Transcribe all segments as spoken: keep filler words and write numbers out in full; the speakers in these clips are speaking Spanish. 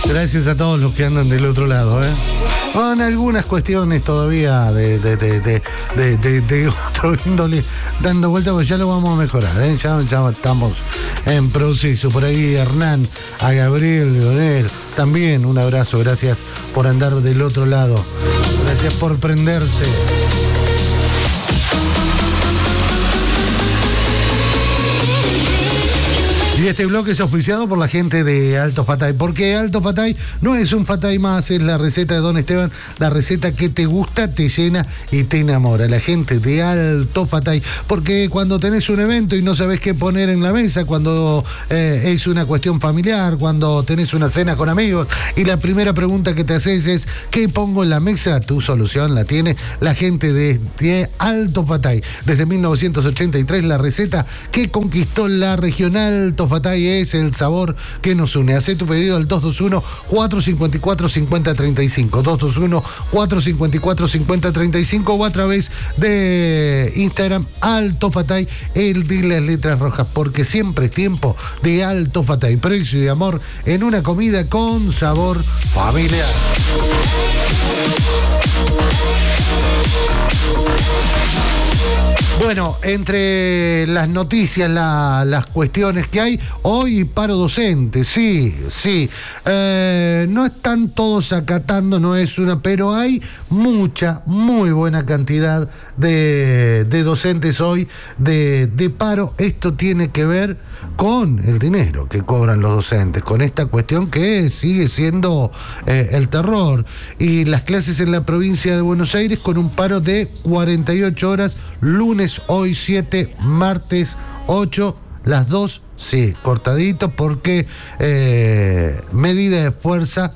Gracias a todos los que andan del otro lado, ¿eh? Con algunas cuestiones todavía de, de, de, de, de, de, de otro índole dando vuelta, pues ya lo vamos a mejorar, ¿eh? Ya, ya estamos en proceso. Por ahí Hernán, a Gabriel, Leonel, también un abrazo, gracias por andar del otro lado. Gracias por prenderse. Y este bloque es auspiciado por la gente de Alto Fatay, porque Alto Fatay no es un Fatay más, es la receta de Don Esteban, la receta que te gusta, te llena y te enamora. La gente de Alto Fatay, porque cuando tenés un evento y no sabés qué poner en la mesa, cuando eh, es una cuestión familiar, cuando tenés una cena con amigos y la primera pregunta que te haces es ¿qué pongo en la mesa? Tu solución la tiene la gente de, de Alto Fatay. Desde mil novecientos ochenta y tres la receta que conquistó la regional Alto Fatay es el sabor que nos une. Hacé tu pedido al dos dos uno, cuatro cinco cuatro, cinco cero tres cinco, dos dos uno, cuatro cinco cuatro, cinco cero tres cinco o a través de Instagram Alto Fatay, el de las letras rojas, porque siempre es tiempo de Alto Fatay. Precio y amor en una comida con sabor familiar. Bueno, entre las noticias, la, las cuestiones que hay, hoy paro docente, sí, sí. Eh, no están todos acatando, no es una, pero hay mucha, muy buena cantidad de, de docentes hoy de, de paro. Esto tiene que ver con el dinero que cobran los docentes, con esta cuestión que sigue siendo eh, el terror. Y las clases en la provincia de Buenos Aires con un paro de cuarenta y ocho horas, lunes hoy siete, martes ocho, las dos, sí, cortadito, porque eh, medida de fuerza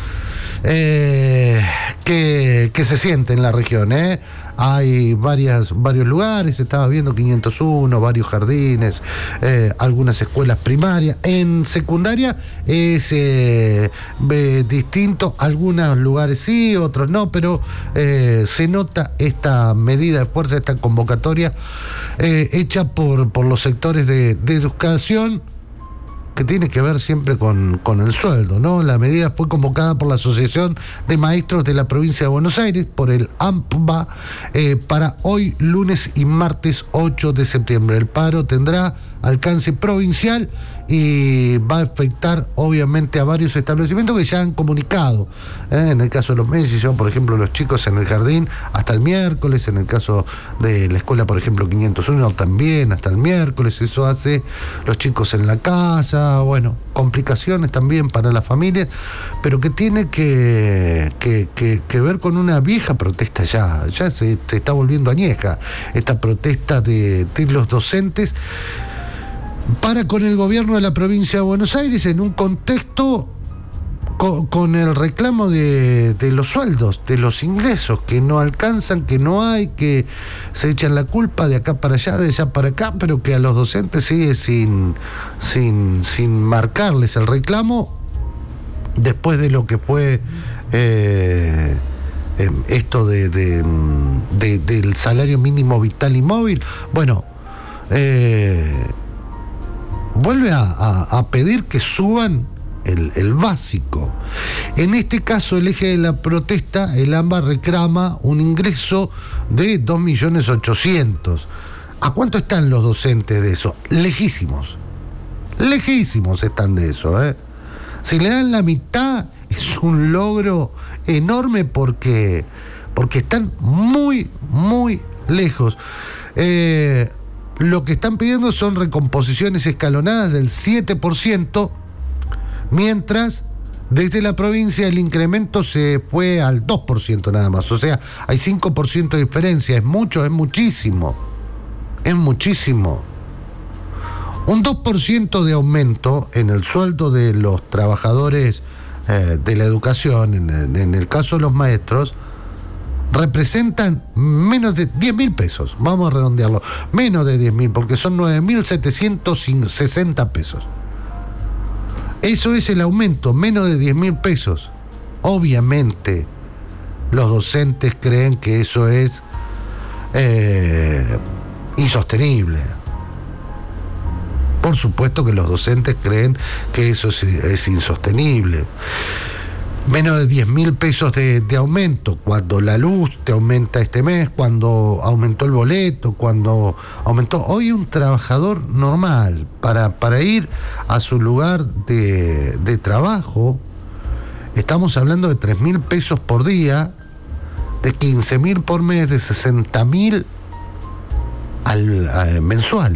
eh, que, que se siente en la región, ¿eh? Hay varias, varios lugares, estaba viendo quinientos uno, varios jardines, eh, algunas escuelas primarias. En secundaria es eh, eh, distinto, algunos lugares sí, otros no, pero eh, se nota esta medida de fuerza, esta convocatoria eh, hecha por, por los sectores de, de educación, que tiene que ver siempre con, con el sueldo, ¿no? La medida fue convocada por la Asociación de Maestros de la Provincia de Buenos Aires, por el A M P B A, eh, para hoy, lunes y martes ocho de septiembre. El paro tendrá alcance provincial y va a afectar obviamente a varios establecimientos que ya han comunicado, ¿eh? En el caso de los Messi, por ejemplo, los chicos en el jardín hasta el miércoles, en el caso de la escuela, por ejemplo, quinientos uno también hasta el miércoles. Eso hace los chicos en la casa, bueno, complicaciones también para las familias, pero que tiene que, que, que, que ver con una vieja protesta ya, ya se, se está volviendo añeja esta protesta de, de los docentes para con el gobierno de la provincia de Buenos Aires en un contexto con, con el reclamo de, de los sueldos, de los ingresos que no alcanzan, que no hay, que se echan la culpa de acá para allá, de allá para acá, pero que a los docentes sigue sin, sin, sin marcarles el reclamo después de lo que fue eh, eh, esto de, de, de, del salario mínimo vital y móvil. Bueno, eh, vuelve a, a, a pedir que suban el, el básico. En este caso, el eje de la protesta, el AMBA reclama un ingreso de dos millones ochocientos mil. ¿A cuánto están los docentes de eso? Lejísimos. Lejísimos están de eso, ¿eh? Si le dan la mitad, es un logro enorme porque, porque están muy, muy lejos. Eh... Lo que están pidiendo son recomposiciones escalonadas del siete por ciento, mientras desde la provincia el incremento se fue al dos por ciento nada más. O sea, hay cinco por ciento de diferencia. Es mucho, es muchísimo. Es muchísimo. Un dos por ciento de aumento en el sueldo de los trabajadores eh, de la educación, en el, en el caso de los maestros, representan menos de diez mil pesos, vamos a redondearlo, menos de diez mil, porque son nueve mil setecientos sesenta pesos. Eso es el aumento, menos de diez mil pesos. Obviamente, los docentes creen que eso es eh, insostenible. Por supuesto que los docentes creen que eso es, es insostenible. menos de diez mil pesos de, de aumento, cuando la luz te aumenta este mes, cuando aumentó el boleto, cuando aumentó. Hoy un trabajador normal, para, para ir a su lugar de, de trabajo, estamos hablando de tres mil pesos por día, de quince mil por mes, de sesenta mil al, al mensual.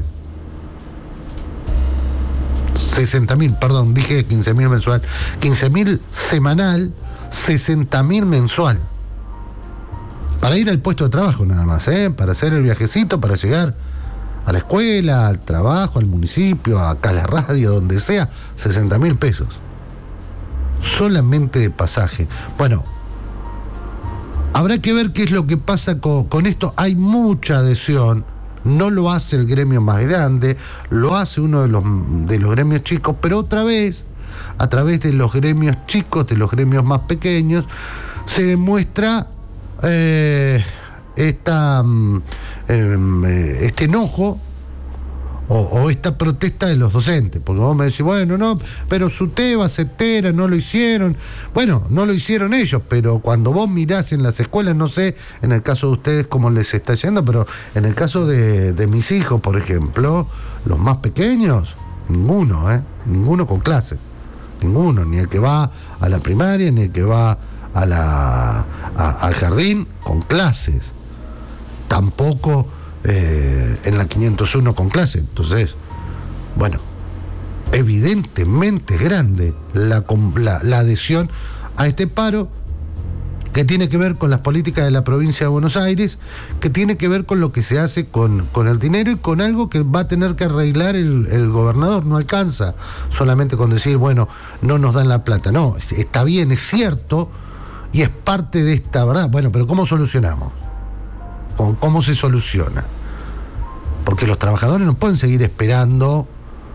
sesenta mil, perdón, dije quince mil mensual. quince mil semanal, sesenta mil mensual. Para ir al puesto de trabajo nada más, ¿eh? Para hacer el viajecito, para llegar a la escuela, al trabajo, al municipio, acá a la radio, donde sea, sesenta mil pesos. Solamente de pasaje. Bueno, habrá que ver qué es lo que pasa con, con esto. Hay mucha adhesión. No lo hace el gremio más grande, lo hace uno de los, de los gremios chicos, pero otra vez, a través de los gremios chicos, de los gremios más pequeños, se demuestra eh, esta, eh, este enojo o, o esta protesta de los docentes, porque vos me decís, bueno, no, pero Suteba, Cetera, no lo hicieron. Bueno, no lo hicieron ellos, pero cuando vos mirás en las escuelas, no sé en el caso de ustedes cómo les está yendo, pero en el caso de, de mis hijos, por ejemplo, los más pequeños, ninguno, ¿eh? Ninguno con clase, ninguno, ni el que va a la primaria, ni el que va a la, a, al jardín con clases, tampoco Eh, en la quinientos uno con clase. Entonces, bueno, evidentemente es grande la, la, la adhesión a este paro, que tiene que ver con las políticas de la provincia de Buenos Aires, que tiene que ver con lo que se hace con, con el dinero y con algo que va a tener que arreglar el, el gobernador. No alcanza solamente con decir, bueno, no nos dan la plata. No, está bien, es cierto, y es parte de esta verdad. Bueno, pero ¿cómo solucionamos? ¿Cómo se soluciona? Porque los trabajadores no pueden seguir esperando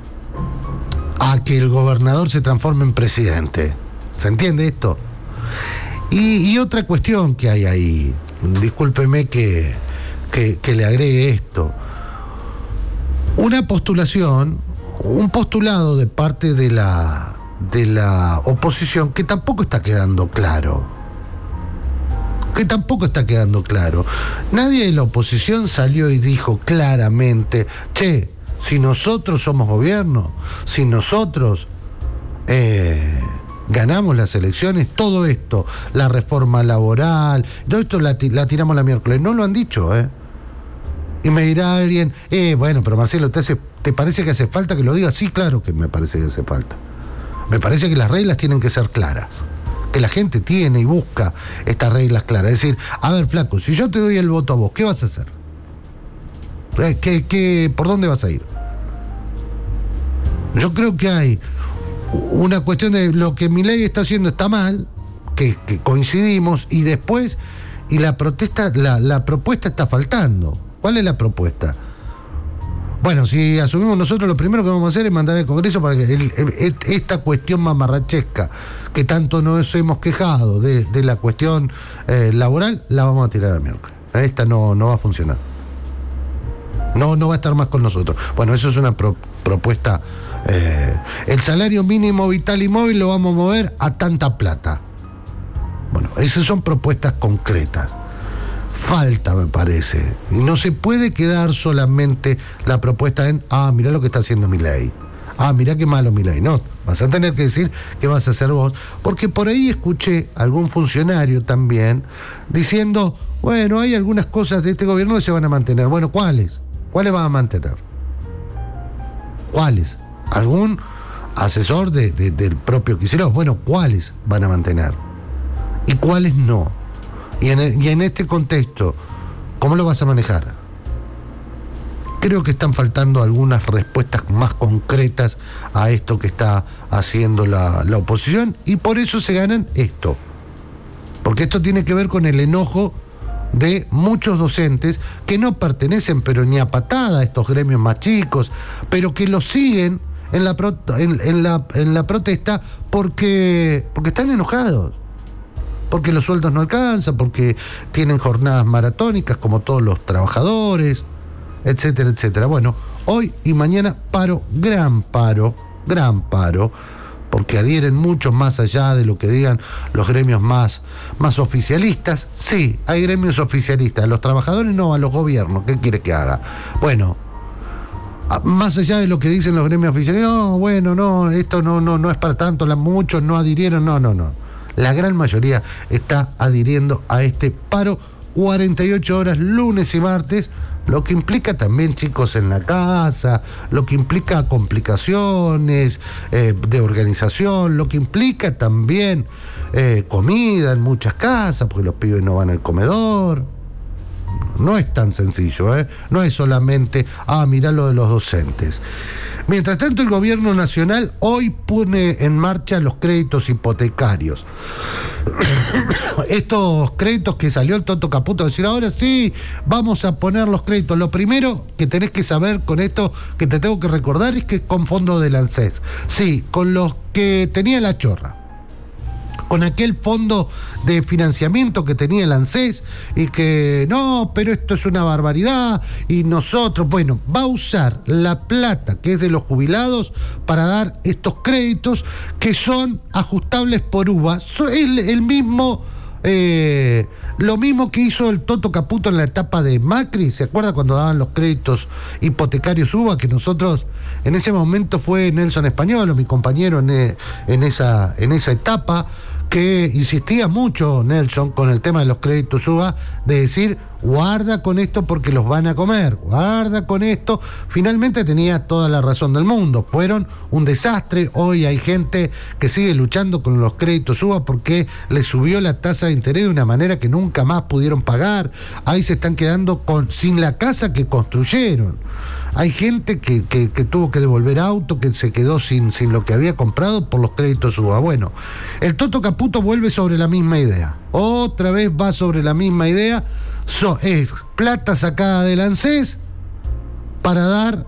a que el gobernador se transforme en presidente. ¿Se entiende esto? Y, y otra cuestión que hay ahí, discúlpeme que, que, que le agregue esto. Una postulación, un postulado de parte de la, de la oposición que tampoco está quedando claro. que tampoco está quedando claro. Nadie de la oposición salió y dijo claramente, che, si nosotros somos gobierno, si nosotros eh, ganamos las elecciones, todo esto, la reforma laboral, todo esto la, la tiramos la miércoles. No lo han dicho, ¿eh? Y me dirá alguien, eh, bueno, pero Marcelo, ¿te, hace, ¿te parece que hace falta que lo diga? Sí, claro que me parece que hace falta. Me parece que las reglas tienen que ser claras, que la gente tiene y busca estas reglas claras. Es decir, a ver, flaco, si yo te doy el voto a vos, ¿qué vas a hacer? ¿Qué, qué, ¿Por dónde vas a ir? Yo creo que hay una cuestión de lo que Milei está haciendo está mal, que, que coincidimos, y después, y la protesta, la, la propuesta está faltando. ¿Cuál es la propuesta? Bueno, si asumimos nosotros, lo primero que vamos a hacer es mandar al Congreso para que el, el, esta cuestión mamarrachesca, que tanto nos hemos quejado de, de la cuestión eh, laboral, la vamos a tirar al miércoles. Esta no, no va a funcionar. No, no va a estar más con nosotros. Bueno, eso es una pro, propuesta. Eh, el salario mínimo vital y móvil lo vamos a mover a tanta plata. Bueno, esas son propuestas concretas. Falta, me parece. Y no se puede quedar solamente la propuesta en, ah, mirá lo que está haciendo Milei. Ah, mirá qué malo Milei. No, vas a tener que decir qué vas a hacer vos. Porque por ahí escuché a algún funcionario también diciendo, bueno, hay algunas cosas de este gobierno que se van a mantener. Bueno, ¿cuáles? ¿Cuáles van a mantener? ¿Cuáles? ¿Algún asesor de, de, del propio Kicillof? Bueno, ¿cuáles van a mantener? ¿Y cuáles no? Y en, el, y en este contexto, ¿cómo lo vas a manejar? Creo que están faltando algunas respuestas más concretas a esto que está haciendo la, la oposición, y por eso se ganan esto. Porque esto tiene que ver con el enojo de muchos docentes que no pertenecen pero ni a patada a estos gremios más chicos, pero que los siguen en la, pro, en, en la, en la protesta porque, porque están enojados. Porque los sueldos no alcanzan, porque tienen jornadas maratónicas como todos los trabajadores, etcétera, etcétera. Bueno, hoy y mañana paro, gran paro, gran paro, porque adhieren mucho más allá de lo que digan los gremios más, más oficialistas. Sí, hay gremios oficialistas, a los trabajadores no, a los gobiernos. ¿Qué quiere que haga? Bueno, más allá de lo que dicen los gremios oficiales, no, bueno, no, esto no, no, no es para tanto, la, muchos no adhirieron, no, no, no. La gran mayoría está adhiriendo a este paro cuarenta y ocho horas, lunes y martes, lo que implica también chicos en la casa, lo que implica complicaciones eh, de organización, lo que implica también eh, comida en muchas casas, porque los pibes no van al comedor. No es tan sencillo, ¿eh? No es solamente, ah, mirá lo de los docentes. Mientras tanto, el gobierno nacional hoy pone en marcha los créditos hipotecarios. Estos créditos que salió el Toto Caputo a decir, ahora sí, vamos a poner los créditos. Lo primero que tenés que saber con esto, que te tengo que recordar, es que con fondos del ANSES. Sí, con los que tenía la chorra. Con aquel fondo de financiamiento que tenía el ANSES y que no, pero esto es una barbaridad y nosotros, bueno, va a usar la plata que es de los jubilados para dar estos créditos que son ajustables por U V A. Es el, el mismo, eh, lo mismo que hizo el Toto Caputo en la etapa de Macri. ¿Se acuerda cuando daban los créditos hipotecarios U V A? Que nosotros, en ese momento fue Nelson Españolo, mi compañero en, en, esa, en esa etapa, que insistía mucho Nelson con el tema de los créditos U V A, de decir, guarda con esto porque los van a comer, guarda con esto. Finalmente tenía toda la razón del mundo, fueron un desastre. Hoy hay gente que sigue luchando con los créditos U V A porque les subió la tasa de interés de una manera que nunca más pudieron pagar. Ahí se están quedando con, sin la casa que construyeron. Hay gente que, que, que tuvo que devolver auto, que se quedó sin, sin lo que había comprado por los créditos U V A. Bueno, el Toto Caputo vuelve sobre la misma idea. Otra vez va sobre la misma idea. So, es plata sacada del ANSES para dar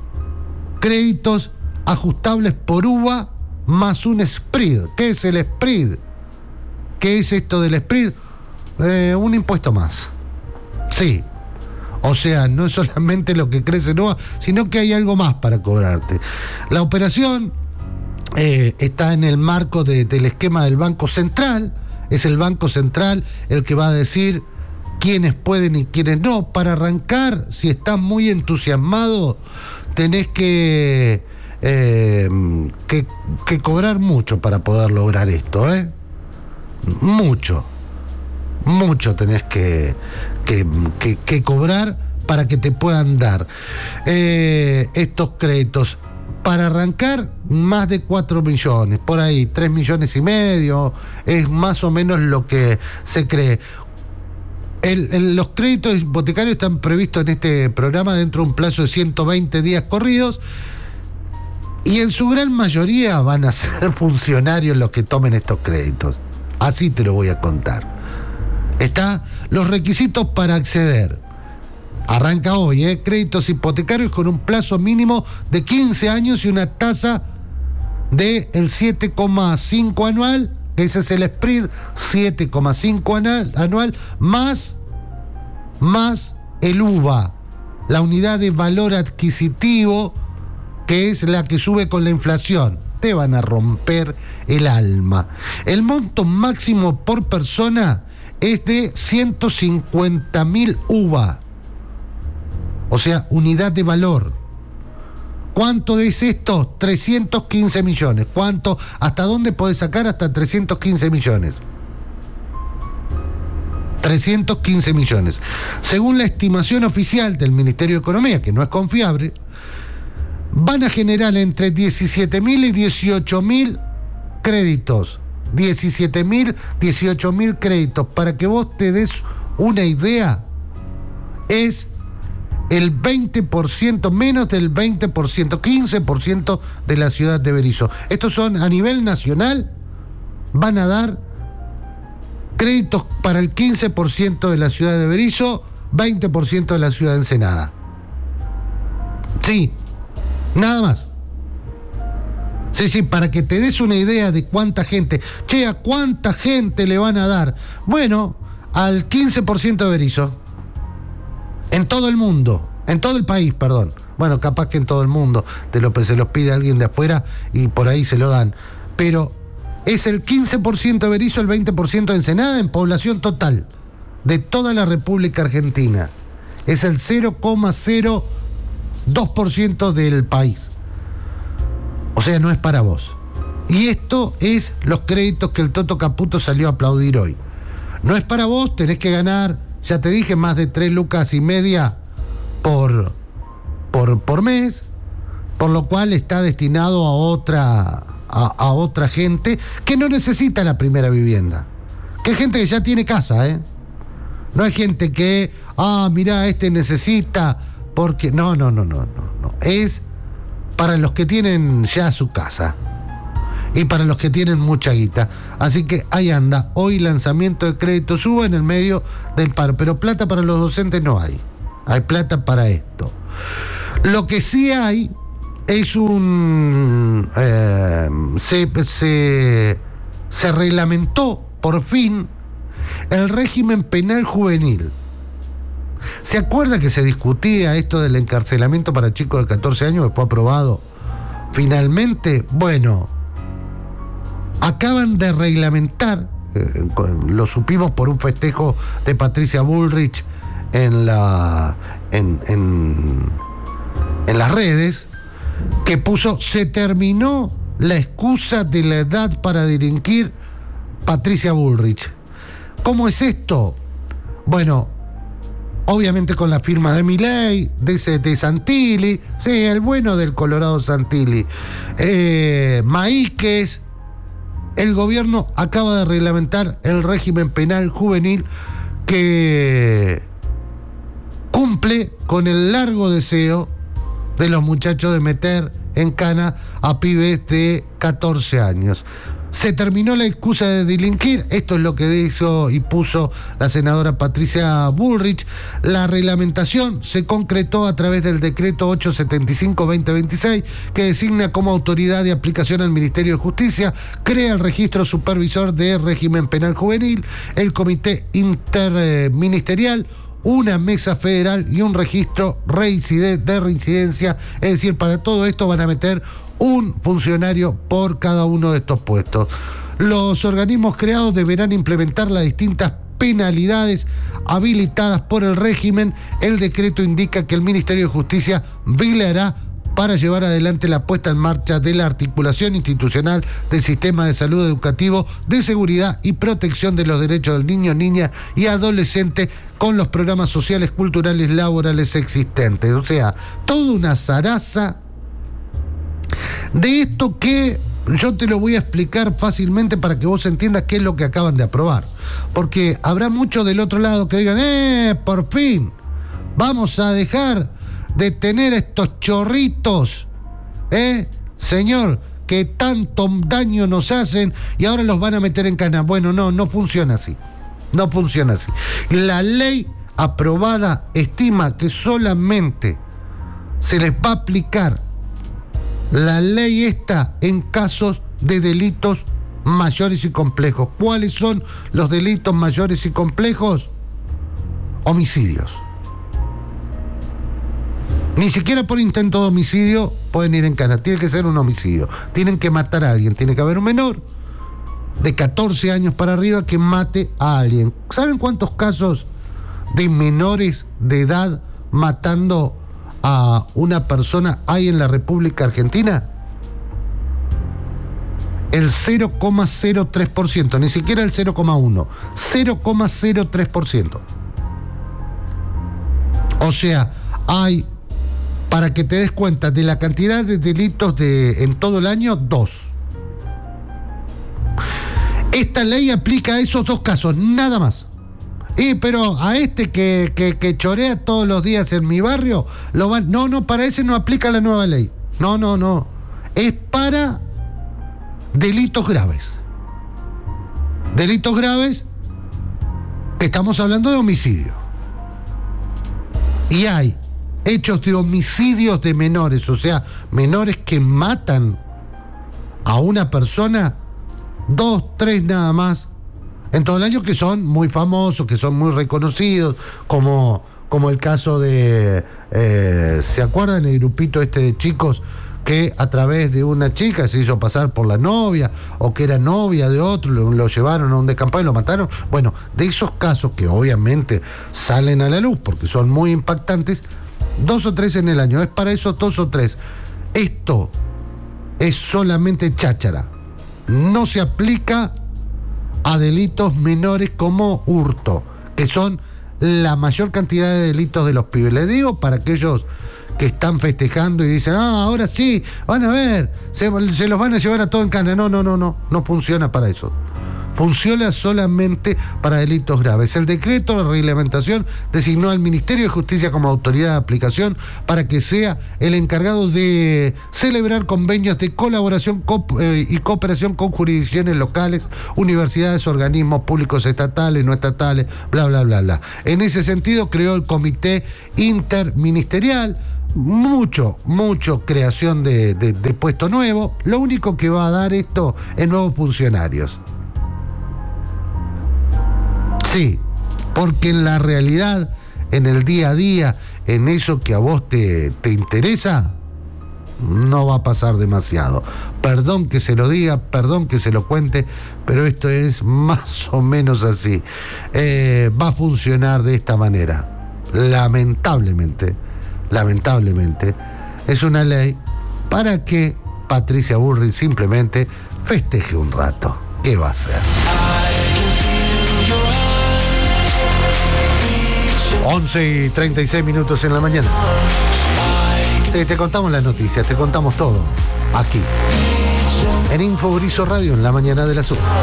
créditos ajustables por U V A más un S P R I D. ¿Qué es el S P R I D? ¿Qué es esto del S P R I D? Eh, un impuesto más. Sí. O sea, no es solamente lo que crece en U V A, sino que hay algo más para cobrarte. La operación eh, está en el marco de, del esquema del Banco Central. Es el Banco Central el que va a decir quiénes pueden y quiénes no. Para arrancar, si estás muy entusiasmado, tenés que, eh, que, que cobrar mucho para poder lograr esto, ¿eh? Mucho. Mucho tenés que, que, que, que cobrar para que te puedan dar eh, estos créditos. Para arrancar, más de cuatro millones, por ahí, tres millones y medio, es más o menos lo que se cree. El, el, los créditos hipotecarios están previstos en este programa dentro de un plazo de ciento veinte días corridos, y en su gran mayoría van a ser funcionarios los que tomen estos créditos. Así te lo voy a contar. Está los requisitos para acceder. Arranca hoy, ¿eh? Créditos hipotecarios con un plazo mínimo de quince años y una tasa del siete coma cinco anual. Ese es el S P R I D, siete coma cinco anual, anual, más, más el U V A, la unidad de valor adquisitivo, que es la que sube con la inflación. Te van a romper el alma. El monto máximo por persona es de ciento cincuenta mil U V A, o sea, unidad de valor. ¿Cuánto es esto? trescientos quince millones. ¿Cuánto? ¿Hasta dónde podés sacar? Hasta trescientos quince millones. trescientos quince millones. Según la estimación oficial del Ministerio de Economía, que no es confiable, van a generar entre diecisiete mil y dieciocho mil créditos. diecisiete mil, dieciocho mil créditos. Para que vos te des una idea, es el veinte por ciento, menos del veinte por ciento, quince por ciento de la ciudad de Berisso. Estos son a nivel nacional, van a dar créditos para el quince por ciento de la ciudad de Berisso, veinte por ciento de la ciudad de Ensenada. Sí, nada más. Sí, sí, para que te des una idea de cuánta gente. Che, ¿a cuánta gente le van a dar? Bueno, al quince por ciento de Berisso. En todo el mundo, en todo el país, perdón. Bueno, capaz que en todo el mundo te lo, se los pide alguien de afuera y por ahí se lo dan. pero es el quince por ciento de Berisso, el veinte por ciento de Ensenada en población total de toda la República Argentina. Es el cero coma cero dos por ciento del país. O sea, no es para vos. Y esto es los créditos que el Toto Caputo salió a aplaudir hoy. No es para vos, tenés que ganar, ya te dije, más de tres lucas y media por, por, por mes, por lo cual está destinado a otra, a, a otra gente que no necesita la primera vivienda. Que es gente que ya tiene casa, ¿eh? No hay gente que, ah, mirá, este necesita, porque... No, no, no, no, no, no. Es para los que tienen ya su casa. Y para los que tienen mucha guita. Así que ahí anda, hoy lanzamiento de crédito suba en el medio del paro. Pero plata para los docentes no hay. Hay plata para esto. Lo que sí hay es un... Eh, se, se, se reglamentó por fin el régimen penal juvenil. ¿Se acuerda que se discutía esto del encarcelamiento para chicos de catorce años que fue aprobado finalmente? Bueno, acaban de reglamentar, eh, lo supimos por un festejo de Patricia Bullrich en, la, en, en, en las redes, que puso, se terminó la excusa de la edad para delinquir, Patricia Bullrich. ¿Cómo es esto? Bueno, obviamente con la firma de Milei, de, ese, de Santilli, sí, el bueno del Colorado Santilli, eh, Maíquez. El gobierno acaba de reglamentar el régimen penal juvenil que cumple con el largo deseo de los muchachos de meter en cana a pibes de catorce años. Se terminó la excusa de delinquir, esto es lo que hizo y puso la senadora Patricia Bullrich. La reglamentación se concretó a través del decreto ochocientos setenta y cinco guión veinte veintiséis, que designa como autoridad de aplicación al Ministerio de Justicia, crea el registro supervisor de régimen penal juvenil, el comité interministerial, una mesa federal y un registro de reincidencia. Es decir, para todo esto van a meter un funcionario por cada uno de estos puestos. Los organismos creados deberán implementar las distintas penalidades habilitadas por el régimen. El decreto indica que el Ministerio de Justicia velará para llevar adelante la puesta en marcha de la articulación institucional del sistema de salud educativo, de seguridad y protección de los derechos del niño, niña y adolescente con los programas sociales, culturales, laborales existentes. O sea, toda una zaraza de esto que yo te lo voy a explicar fácilmente para que vos entiendas qué es lo que acaban de aprobar. Porque habrá muchos del otro lado que digan, ¡eh, por fin! Vamos a dejar de tener estos chorritos, ¿eh? Señor, que tanto daño nos hacen y ahora los van a meter en cana. Bueno, no, no funciona así. No funciona así. La ley aprobada estima que solamente se les va a aplicar la ley esta en casos de delitos mayores y complejos. ¿Cuáles son los delitos mayores y complejos? Homicidios. Ni siquiera por intento de homicidio pueden ir en cana. Tiene que ser un homicidio. Tienen que matar a alguien. Tiene que haber un menor de catorce años para arriba que mate a alguien. ¿Saben cuántos casos de menores de edad matando a una persona hay en la República Argentina? El cero coma cero tres por ciento, ni siquiera el cero coma uno, cero coma cero tres por ciento. O sea, hay, para que te des cuenta de la cantidad de delitos de, en todo el año, dos. Esta ley aplica a esos dos casos, nada más. Y pero a este que, que, que chorea todos los días en mi barrio, lo van. No, no, para ese no aplica la nueva ley. No, no, no. Es para delitos graves. Delitos graves, estamos hablando de homicidio. Y hay hechos de homicidios de menores, o sea, menores que matan a una persona, dos, tres nada más, en todo el año, que son muy famosos, que son muy reconocidos, como, como el caso de, eh, ¿se acuerdan el grupito este de chicos que a través de una chica se hizo pasar por la novia o que era novia de otro, lo, lo llevaron a un descampado y lo mataron. Bueno, de esos casos que obviamente salen a la luz porque son muy impactantes, dos o tres en el año, es para eso dos o tres. Esto es solamente cháchara, no se aplica a delitos menores como hurto, que son la mayor cantidad de delitos de los pibes. Les digo para aquellos que están festejando y dicen, ah, ahora sí, van a ver, se, se los van a llevar a todo en cana. No, no, no, no, no funciona para eso. Funciona solamente para delitos graves. El decreto de reglamentación designó al Ministerio de Justicia como autoridad de aplicación para que sea el encargado de celebrar convenios de colaboración y cooperación con jurisdicciones locales, universidades, organismos públicos estatales, no estatales, bla, bla, bla, bla. En ese sentido creó el Comité Interministerial, mucho, mucho creación de, de, de puesto nuevo. Lo único que va a dar esto es nuevos funcionarios. Sí, porque en la realidad, en el día a día, en eso que a vos te, te interesa, no va a pasar demasiado. Perdón que se lo diga, perdón que se lo cuente, pero esto es más o menos así. Eh, va a funcionar de esta manera. Lamentablemente, lamentablemente, es una ley para que Patricia Bullrich simplemente festeje un rato. ¿Qué va a hacer? once y treinta y seis minutos en la mañana. Sí, te contamos las noticias, te contamos todo aquí en Info Berizo Radio en la mañana de la Sur.